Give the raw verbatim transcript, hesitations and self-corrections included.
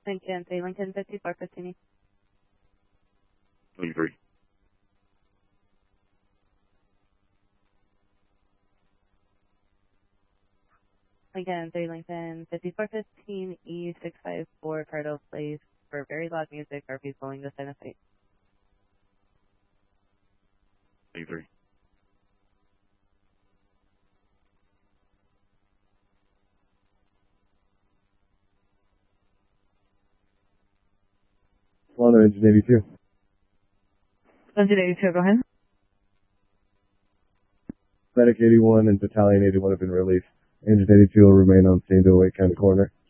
Lincoln, say Lincoln fifty-four fifteen. twenty-three. Lincoln, say Lincoln fifty-four fifteen E six five four Cardo Place for very loud music. Are people willing to sign a site? twenty-three. Solano, Engine eighty-two. Engine eighty-two, go ahead. Medic eighty-one and Battalion eighty-one have been released. Engine eighty-two will remain on scene to await county coroner.